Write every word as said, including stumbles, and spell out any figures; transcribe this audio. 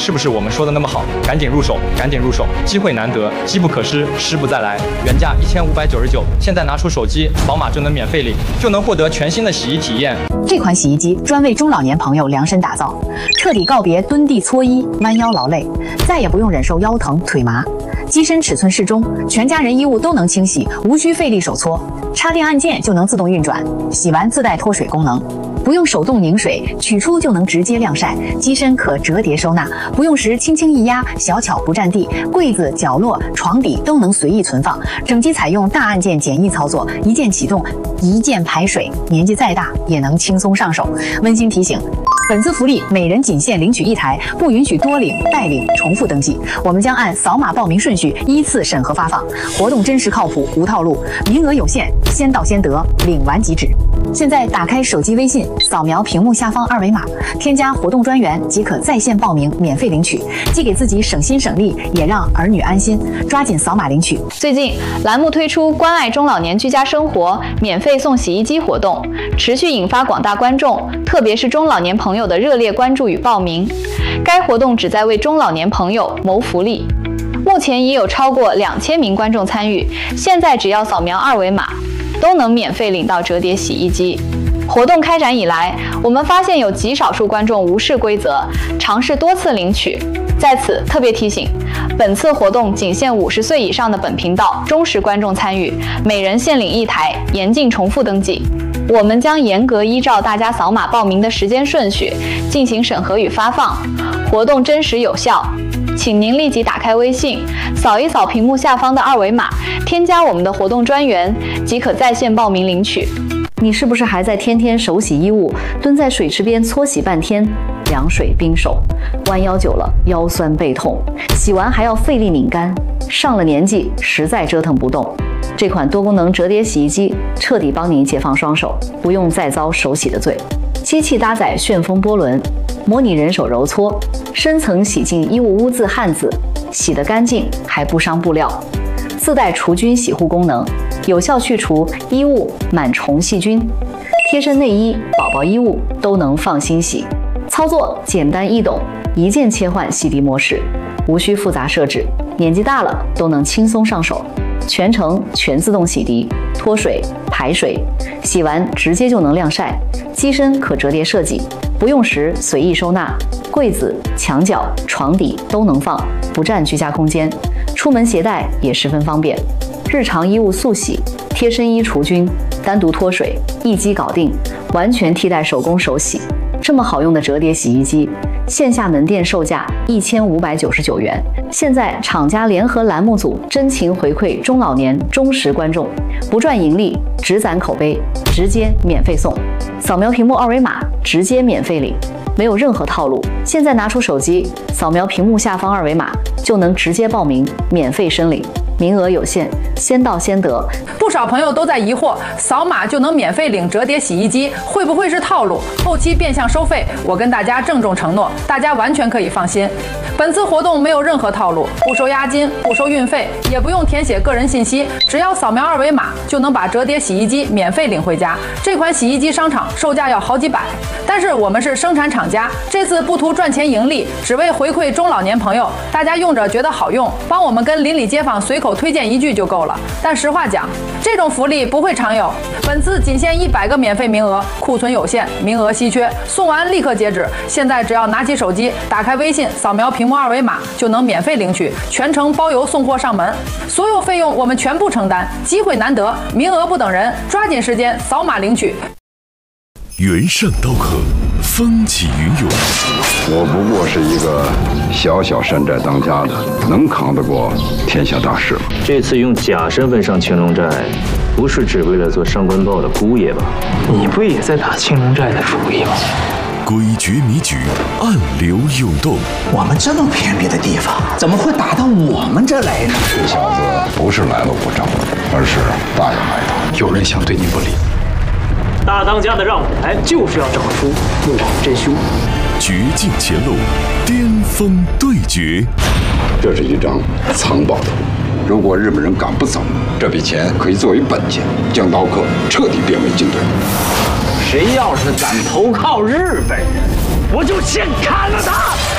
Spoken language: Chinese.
是不是我们说的那么好？赶紧入手，赶紧入手，机会难得，机不可失，失不再来。原价一千五百九十九，现在拿出手机，扫码就能免费领，就能获得全新的洗衣体验。 这款洗衣机专为中老年朋友量身打造，彻底告别蹲地搓衣、弯腰劳累，再也不用忍受腰疼、腿麻。机身尺寸适中，全家人衣物都能清洗，无需费力手搓，插电按键就能自动运转，洗完自带脱水功能。不用手动拧水，取出就能直接晾晒。机身可折叠收纳，不用时轻轻一压，小巧不占地。柜子、角落、床底都能随意存放。整机采用大按键简易操作，一键启动，一键排水。年纪再大也能轻松上手。温馨提醒：本次福利每人仅限领取一台，不允许多领、代领、重复登记。我们将按扫码报名顺序依次审核发放。活动真实靠谱，无套路，名额有限，先到先得，领完即止。现在打开手机微信，扫描屏幕下方二维码，添加活动专员即可在线报名，免费领取，既给自己省心省力，也让儿女安心。抓紧扫码领取。 最近，栏目推出关爱中老年居家生活免费送洗衣机活动，持续引发广大观众，特别是中老年朋友的热烈关注与报名。该活动旨在为中老年朋友谋福利。目前已有超过两千名观众参与，现在只要扫描二维码，都能免费领到折叠洗衣机。活动开展以来，我们发现有极少数观众无视规则，尝试多次领取。在此特别提醒，本次活动仅限五十岁以上的本频道忠实观众参与，每人限领一台，严禁重复登记。我们将严格依照大家扫码报名的时间顺序进行审核与发放，活动真实有效。请您立即打开微信，扫一扫屏幕下方的二维码，添加我们的活动专员，即可在线报名领取。 你是不是还在天天手洗衣物，蹲在水池边搓洗半天，凉水冰手，弯腰久了腰酸背痛，洗完还要费力拧干，上了年纪实在折腾不动。这款多功能折叠洗衣机彻底帮你解放双手，不用再遭手洗的罪。机器搭载旋风波轮，模拟人手揉搓，深层洗净衣物污渍汗渍，洗得干净还不伤布料。自带除菌洗护功能，有效去除衣物螨虫细菌，贴身内衣、宝宝衣物都能放心洗。操作简单易懂，一键切换洗涤模式，无需复杂设置，年纪大了都能轻松上手。全程全自动洗涤、脱水、排水，洗完直接就能晾晒。机身可折叠设计，不用时随意收纳，柜子、墙角、床底都能放，不占居家空间。出门携带也十分方便。日常衣物速洗、贴身衣除菌、单独脱水，一机搞定，完全替代手工手洗。这么好用的折叠洗衣机，线下门店售价一千五百九十九元，现在厂家联合栏目组真情回馈中老年忠实观众，不赚盈利，只攒口碑，直接免费送。扫描屏幕二维码，直接免费领，没有任何套路。现在拿出手机，扫描屏幕下方二维码，就能直接报名，免费申领。名额有限，先到先得。 不少朋友都在疑惑，扫码就能免费领折叠洗衣机，会不会是套路？后期变相收费？我跟大家郑重承诺，大家完全可以放心。本次活动没有任何套路，不收押金，不收运费，也不用填写个人信息，只要扫描二维码就能把折叠洗衣机免费领回家。这款洗衣机商场售价要好几百，但是我们是生产厂家，这次不图赚钱盈利，只为回馈中老年朋友，大家用着觉得好用，帮我们跟邻里街坊随口推荐一句就够了。但实话讲，这种福利不会常有，本次仅限一百个免费名额，库存有限，名额稀缺，送完立刻截止。现在只要拿起手机，打开微信，扫描屏幕二维码，就能免费领取，全程包邮送货上门，所有费用我们全部承担。机会难得，名额不等人，抓紧时间扫码领取。 原上刀客，风起云涌。 我不过是一个小小山寨当家的，能扛得过天下大事吗？ 这次用假身份上青龙寨，不是只为了做上官豹的姑爷吧？ 你不也在打青龙寨的主意吗？ 诡谲迷局，暗流涌动。 我们这么偏僻的地方，怎么会打到我们这来呢？ 这小子不是来了无仗，而是大有来头。 有人想对你不利。 大当家的让舞台就是要找出幕后真凶。 绝境前路，巅峰对决。 这是一张藏宝图，如果日本人赶不走，这笔钱可以作为本钱，将刀客彻底变为军队。 谁要是敢投靠日本人，我就先砍了他！